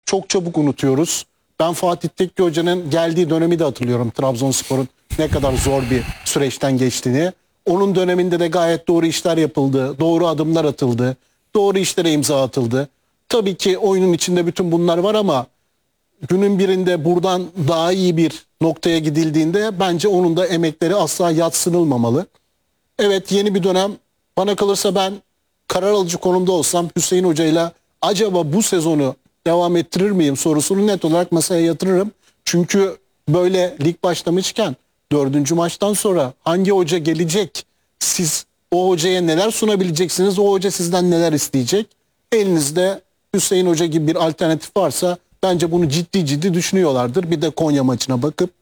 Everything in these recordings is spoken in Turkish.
çok çabuk unutuyoruz. Ben Fatih Tekke Hoca'nın geldiği dönemi de hatırlıyorum. Trabzonspor'un ne kadar zor bir süreçten geçtiğini. Onun döneminde de gayet doğru işler yapıldı. Doğru adımlar atıldı. Doğru işlere imza atıldı. Tabii ki oyunun içinde bütün bunlar var ama günün birinde buradan daha iyi bir noktaya gidildiğinde bence onun da emekleri asla yadsınılmamalı. Evet, yeni bir dönem. Bana kalırsa ben karar alıcı konumda olsam Hüseyin Hoca'yla acaba bu sezonu devam ettirir miyim sorusunu net olarak masaya yatırırım. Çünkü böyle lig başlamışken 4. maçtan sonra hangi hoca gelecek? Siz o hocaya neler sunabileceksiniz? O hoca sizden neler isteyecek? Elinizde Hüseyin Hoca gibi bir alternatif varsa bence bunu ciddi ciddi düşünüyorlardır. Bir de Konya maçına bakıp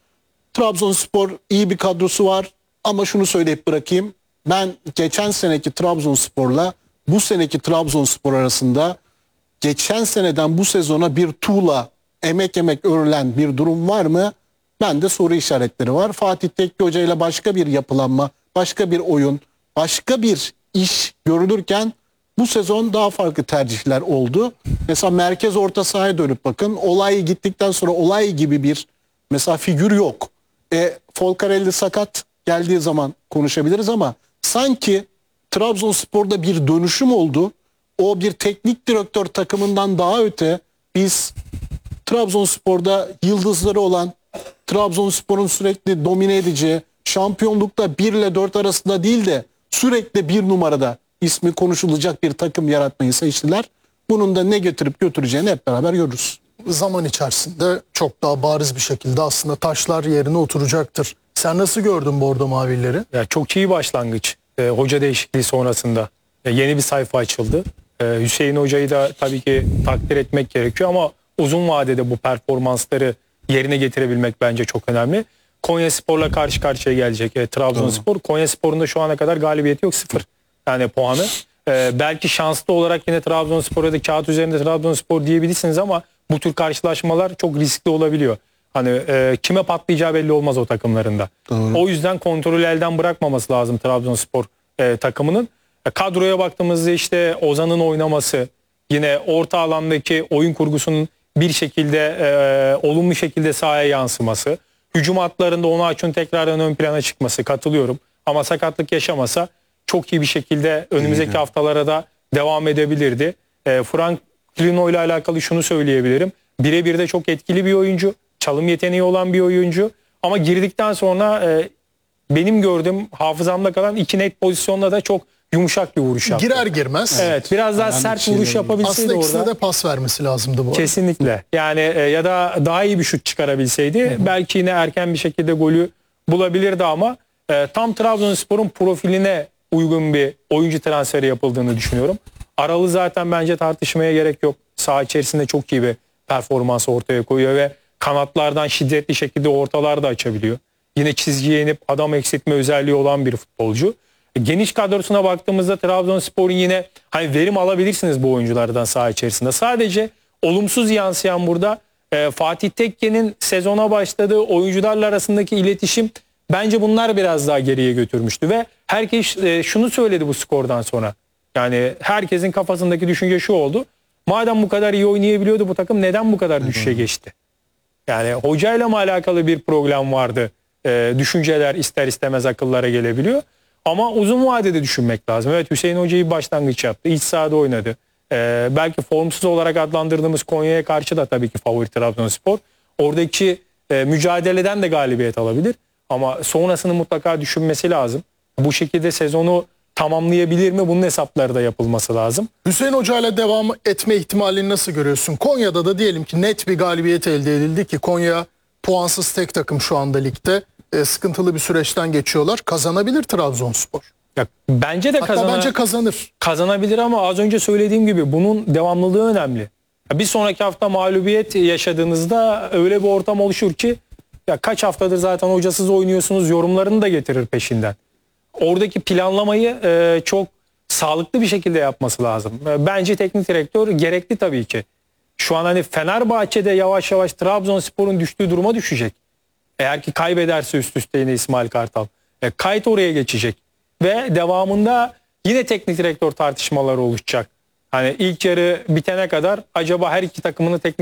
Trabzonspor iyi bir kadrosu var ama şunu söyleyip bırakayım. Ben geçen seneki Trabzonspor'la bu seneki Trabzonspor arasında geçen seneden bu sezona bir tuğla emek örülen bir durum var mı? Bende soru işaretleri var. Fatih Tekke Hoca ile başka bir yapılanma, başka bir oyun, başka bir iş görülürken bu sezon daha farklı tercihler oldu. Mesela merkez orta sahaya dönüp bakın. Olay gittikten sonra Olay gibi bir mesela figür yok. Folcarelli sakat, geldiği zaman konuşabiliriz ama sanki Trabzonspor'da bir dönüşüm oldu. O bir teknik direktör takımından daha öte biz Trabzonspor'da yıldızları olan, Trabzonspor'un sürekli domine edeceği, şampiyonlukta 1 ile 4 arasında değil de sürekli 1 numarada ismi konuşulacak bir takım yaratmayı seçtiler. Bunun da ne getirip götüreceğini hep beraber görürüz. Zaman içerisinde çok daha bariz bir şekilde aslında taşlar yerine oturacaktır. Sen nasıl gördün Bordo Mavilileri? Ya çok iyi başlangıç. Hoca değişikliği sonrasında yeni bir sayfa açıldı. Hüseyin Hoca'yı da tabii ki takdir etmek gerekiyor ama uzun vadede bu performansları yerine getirebilmek bence çok önemli. Konyaspor'la karşı karşıya gelecek Trabzonspor. Konyaspor'un da şu ana kadar galibiyeti yok, 0 yani puanı. Belki şanslı olarak yine Trabzonspor'a da kağıt üzerinde Trabzonspor diyebilirsiniz ama bu tür karşılaşmalar çok riskli olabiliyor. Hani kime patlayacağı belli olmaz o takımlarında. Doğru. O yüzden kontrolü elden bırakmaması lazım Trabzonspor takımının. Kadroya baktığımızda işte Ozan'ın oynaması, yine orta alandaki oyun kurgusunun bir şekilde olumlu şekilde sahaya yansıması, hücum hatlarında Onaçu'nun tekrardan ön plana çıkması, katılıyorum. Ama sakatlık yaşamasa çok iyi bir şekilde önümüzdeki haftalara da devam edebilirdi. Frank Lino ile alakalı şunu söyleyebilirim. Birebir de çok etkili bir oyuncu. Çalım yeteneği olan bir oyuncu. Ama girdikten sonra benim gördüğüm hafızamda kalan 2 net pozisyonda da çok yumuşak bir vuruş yaptı. Girer girmez. Evet, biraz daha sert vuruş yapabilseydi Aslında ikisine orada. de pas vermesi lazımdı bu. Kesinlikle. Yani ya da daha iyi bir şut çıkarabilseydi belki yine erken bir şekilde golü bulabilirdi ama tam Trabzonspor'un profiline uygun bir oyuncu transferi yapıldığını düşünüyorum. Aralı zaten bence tartışmaya gerek yok. Saha içerisinde çok iyi bir performans ortaya koyuyor ve kanatlardan şiddetli şekilde ortalar da açabiliyor. Yine çizgiye inip adam eksiltme özelliği olan bir futbolcu. Geniş kadrosuna baktığımızda Trabzonspor'un yine hani verim alabilirsiniz bu oyunculardan saha içerisinde. Sadece olumsuz yansıyan burada Fatih Tekke'nin sezona başladığı oyuncularla arasındaki iletişim, bence bunlar biraz daha geriye götürmüştü ve herkes şunu söyledi bu skordan sonra. Yani herkesin kafasındaki düşünce şu oldu: madem bu kadar iyi oynayabiliyordu bu takım, neden bu kadar düşüşe geçti? Yani hocayla mı alakalı bir problem vardı? Düşünceler ister istemez akıllara gelebiliyor. Ama uzun vadede düşünmek lazım. Evet, Hüseyin Hoca'yı başlangıç yaptı. İç sahada oynadı. Belki formsuz olarak adlandırdığımız Konya'ya karşı da tabii ki favori Trabzonspor. Oradaki mücadeleden de galibiyet alabilir. Ama sonrasını mutlaka düşünmesi lazım. Bu şekilde sezonu tamamlayabilir mi? Bunun hesapları da yapılması lazım. Hüseyin Hoca ile devam etme ihtimalini nasıl görüyorsun? Konya'da da diyelim ki net bir galibiyet elde edildi ki Konya puansız tek takım şu anda ligde. Sıkıntılı bir süreçten geçiyorlar. Kazanabilir Trabzonspor. Ya, bence de Bence kazanır. kazanabilir ama az önce söylediğim gibi bunun devamlılığı önemli. Ya, bir sonraki hafta mağlubiyet yaşadığınızda öyle bir ortam oluşur ki ya kaç haftadır zaten hocasız oynuyorsunuz yorumlarını da getirir peşinden. Oradaki planlamayı çok sağlıklı bir şekilde yapması lazım. Bence teknik direktör gerekli tabii ki. Şu an hani Fenerbahçe'de yavaş yavaş Trabzonspor'un düştüğü duruma düşecek. Eğer ki kaybederse üst üste yine İsmail Kartal. Kayıt oraya geçecek. Ve devamında yine teknik direktör tartışmaları oluşacak. Hani ilk yarı bitene kadar acaba her iki takımını teknik